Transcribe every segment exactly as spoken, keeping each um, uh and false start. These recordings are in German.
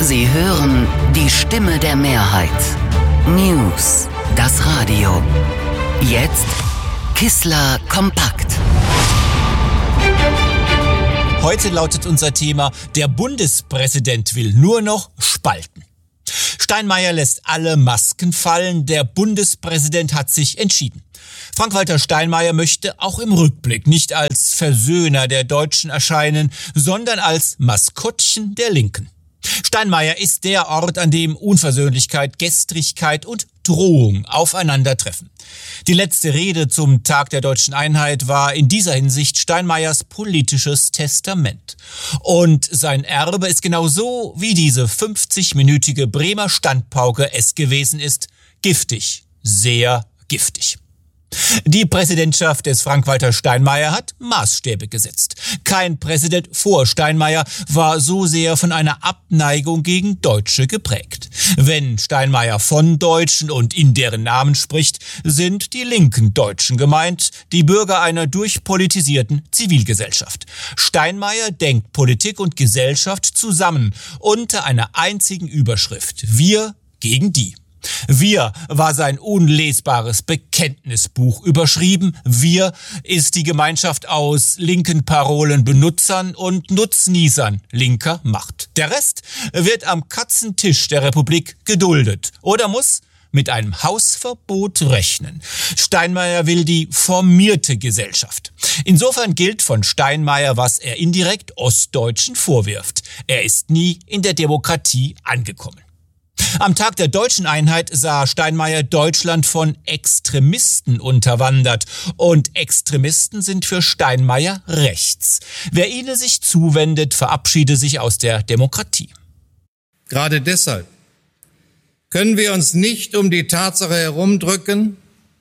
Sie hören die Stimme der Mehrheit. News, das Radio. Jetzt Kissler kompakt. Heute lautet unser Thema: Der Bundespräsident will nur noch spalten. Steinmeier lässt alle Masken fallen. Der Bundespräsident hat sich entschieden. Frank-Walter Steinmeier möchte auch im Rückblick nicht als Versöhner der Deutschen erscheinen, sondern als Maskottchen der Linken. Steinmeier ist der Ort, an dem Unversöhnlichkeit, Gestrigkeit und Drohung aufeinandertreffen. Die letzte Rede zum Tag der Deutschen Einheit war in dieser Hinsicht Steinmeiers politisches Testament. Und sein Erbe ist genau so, wie diese fünfzig-minütige Bremer Standpauke es gewesen ist: giftig, sehr giftig. Die Präsidentschaft des Frank-Walter Steinmeier hat Maßstäbe gesetzt. Kein Präsident vor Steinmeier war so sehr von einer Abneigung gegen Deutsche geprägt. Wenn Steinmeier von Deutschen und in deren Namen spricht, sind die linken Deutschen gemeint, die Bürger einer durchpolitisierten Zivilgesellschaft. Steinmeier denkt Politik und Gesellschaft zusammen unter einer einzigen Überschrift: Wir gegen die. Wir war sein unlesbares Bekenntnisbuch. Überschrieben: Wir ist die Gemeinschaft aus linken Parolenbenutzern und Nutznießern linker Macht. Der Rest wird am Katzentisch der Republik geduldet oder muss mit einem Hausverbot rechnen. Steinmeier will die formierte Gesellschaft. Insofern gilt von Steinmeier, was er indirekt Ostdeutschen vorwirft: Er ist nie in der Demokratie angekommen. Am Tag der Deutschen Einheit sah Steinmeier Deutschland von Extremisten unterwandert. Und Extremisten sind für Steinmeier rechts. Wer ihnen sich zuwendet, verabschiede sich aus der Demokratie. Gerade deshalb können wir uns nicht um die Tatsache herumdrücken,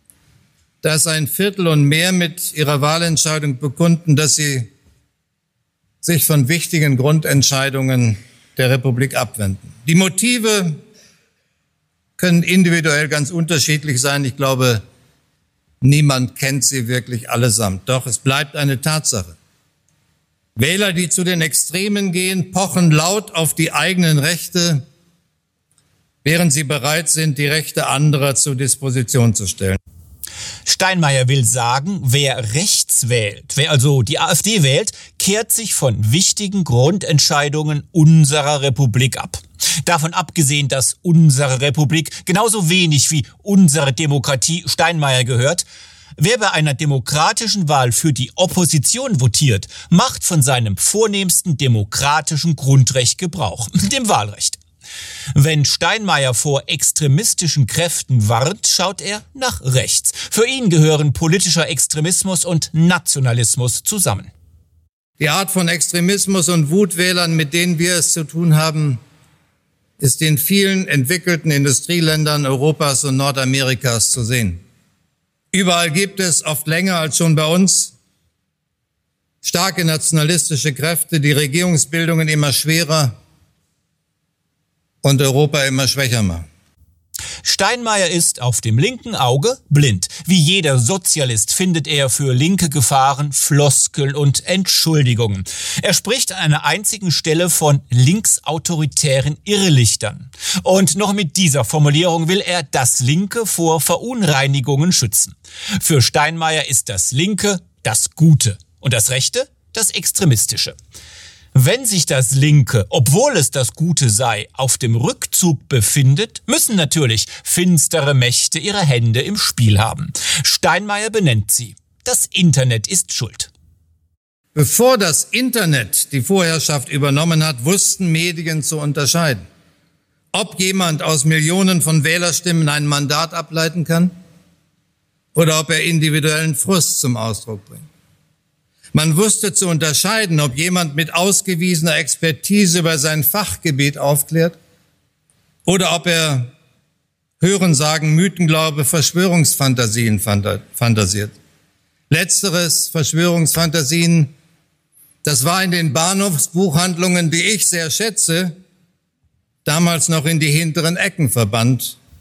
dass ein Viertel und mehr mit ihrer Wahlentscheidung bekunden, dass sie sich von wichtigen Grundentscheidungen der Republik abwenden. Die Motive können individuell ganz unterschiedlich sein. Ich glaube, niemand kennt sie wirklich allesamt. Doch es bleibt eine Tatsache: Wähler, die zu den Extremen gehen, pochen laut auf die eigenen Rechte, während sie bereit sind, die Rechte anderer zur Disposition zu stellen. Steinmeier will sagen, wer rechts wählt, wer also die AfD wählt, kehrt sich von wichtigen Grundentscheidungen unserer Republik ab. Davon abgesehen, dass unsere Republik genauso wenig wie unsere Demokratie Steinmeier gehört: Wer bei einer demokratischen Wahl für die Opposition votiert, macht von seinem vornehmsten demokratischen Grundrecht Gebrauch, dem Wahlrecht. Wenn Steinmeier vor extremistischen Kräften warnt, schaut er nach rechts. Für ihn gehören politischer Extremismus und Nationalismus zusammen. Die Art von Extremismus und Wutwählern, mit denen wir es zu tun haben, ist in vielen entwickelten Industrieländern Europas und Nordamerikas zu sehen. Überall gibt es, oft länger als schon bei uns, starke nationalistische Kräfte, die Regierungsbildungen immer schwerer und Europa immer schwächer machen. Steinmeier ist auf dem linken Auge blind. Wie jeder Sozialist findet er für linke Gefahren Floskeln und Entschuldigungen. Er spricht an einer einzigen Stelle von linksautoritären Irrlichtern. Und noch mit dieser Formulierung will er das Linke vor Verunreinigungen schützen. Für Steinmeier ist das Linke das Gute und das Rechte das Extremistische. Wenn sich das Linke, obwohl es das Gute sei, auf dem Rückzug befindet, müssen natürlich finstere Mächte ihre Hände im Spiel haben. Steinmeier benennt sie: Das Internet ist schuld. Bevor das Internet die Vorherrschaft übernommen hat, wussten Medien zu unterscheiden, ob jemand aus Millionen von Wählerstimmen ein Mandat ableiten kann oder ob er individuellen Frust zum Ausdruck bringt. Man wusste zu unterscheiden, ob jemand mit ausgewiesener Expertise über sein Fachgebiet aufklärt oder ob er Hörensagen, Mythenglaube, Verschwörungsfantasien fantasiert. Letzteres, Verschwörungsfantasien, das war in den Bahnhofsbuchhandlungen, die ich sehr schätze, damals noch in die hinteren Ecken verbannt.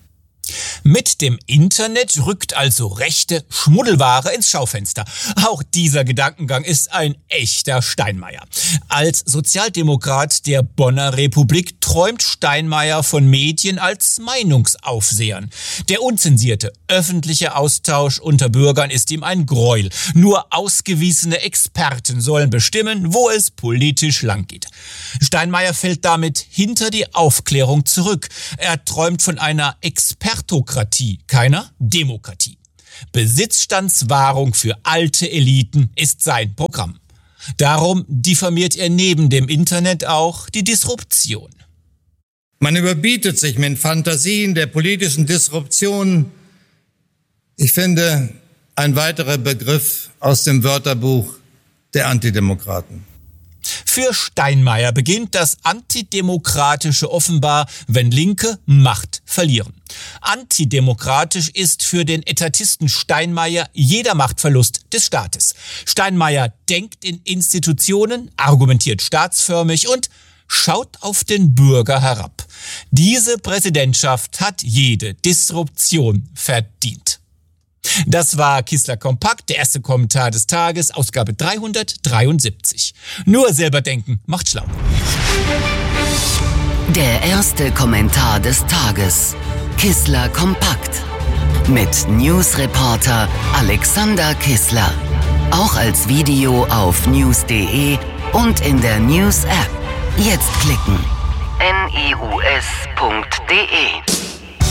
Mit dem Internet rückt also rechte Schmuddelware ins Schaufenster. Auch dieser Gedankengang ist ein echter Steinmeier. Als Sozialdemokrat der Bonner Republik träumt Steinmeier von Medien als Meinungsaufsehern. Der unzensierte öffentliche Austausch unter Bürgern ist ihm ein Gräuel. Nur ausgewiesene Experten sollen bestimmen, wo es politisch langgeht. Steinmeier fällt damit hinter die Aufklärung zurück. Er träumt von einer Expertokratie, keiner Demokratie. Besitzstandswahrung für alte Eliten ist sein Programm. Darum diffamiert er neben dem Internet auch die Disruption. Man überbietet sich mit Fantasien der politischen Disruption. Ich finde, ein weiterer Begriff aus dem Wörterbuch der Antidemokraten. Für Steinmeier beginnt das Antidemokratische offenbar, wenn Linke Macht verlieren. Antidemokratisch ist für den Etatisten Steinmeier jeder Machtverlust des Staates. Steinmeier denkt in Institutionen, argumentiert staatsförmig und schaut auf den Bürger herab. Diese Präsidentschaft hat jede Disruption verdient. Das war Kissler Kompakt, der erste Kommentar des Tages, Ausgabe dreihundertdreiundsiebzig. Nur selber denken macht schlau. Der erste Kommentar des Tages. Kissler Kompakt. Mit Newsreporter Alexander Kissler. Auch als Video auf news punkt de und in der News-App. Jetzt klicken. news punkt de